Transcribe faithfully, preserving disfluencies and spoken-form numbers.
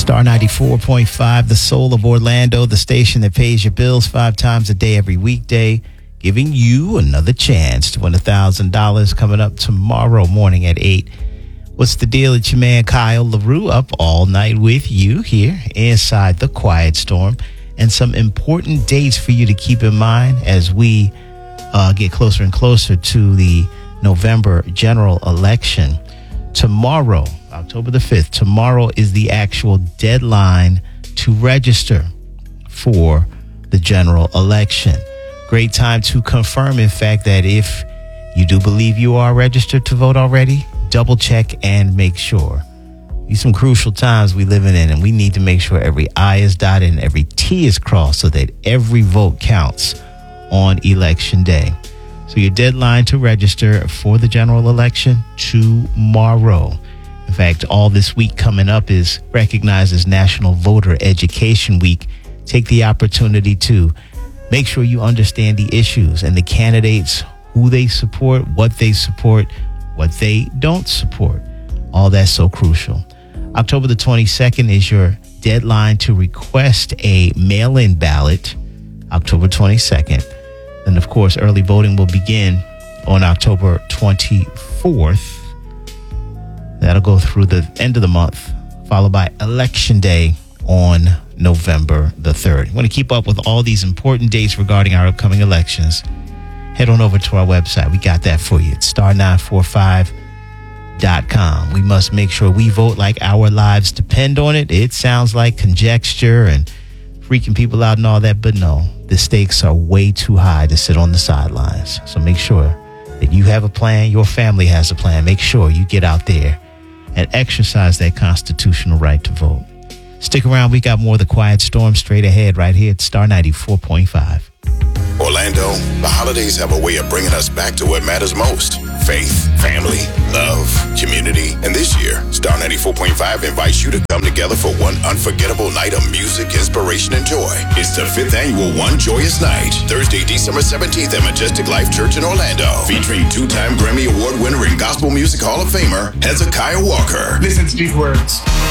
Star ninety-four point five, the soul of Orlando, the station that pays your bills five times a day every weekday, giving you another chance to win one thousand dollars coming up tomorrow morning at eight. What's the deal? It's your man Kyle LaRue up all night with you here inside the Quiet Storm, and some important dates for you to keep in mind as we uh, get closer and closer to the November general election. Tomorrow, October the fifth, tomorrow is the actual deadline to register for the general election. Great time to confirm, in fact, that if you do believe you are registered to vote already, double check and make sure. These some crucial times we living in, and we need to make sure every I is dotted and every T is crossed so that every vote counts on election day. So your deadline to register for the general election tomorrow. In fact, all this week coming up is recognized as National Voter Education Week. Take the opportunity to make sure you understand the issues and the candidates, who they support, what they support, what they don't support. All that's so crucial. October the twenty-second is your deadline to request a mail-in ballot. October twenty-second. And of course, early voting will begin on October twenty-fourth. That'll go through the end of the month, followed by Election Day on November the third. You want to keep up with all these important dates regarding our upcoming elections? Head on over to our website. We got that for you. It's star nine four five dot com. We must make sure we vote like our lives depend on it. It sounds like conjecture and freaking people out and all that, but no, the stakes are way too high to sit on the sidelines. So make sure that you have a plan, your family has a plan. Make sure you get out there and exercise that constitutional right to vote. Stick around. We got more of the Quiet Storm straight ahead right here at Star ninety-four point five. Orlando, the holidays have a way of bringing us back to what matters most. Faith, family, love, community. And this year, Star ninety-four point five invites you to come together for one unforgettable night of music, inspiration, and joy. It's the fifth annual One Joyous Night, Thursday, December seventeenth at Majestic Life Church in Orlando, featuring two-time Grammy Award winner and Gospel Music Hall of Famer, Hezekiah Walker. Listen to these words.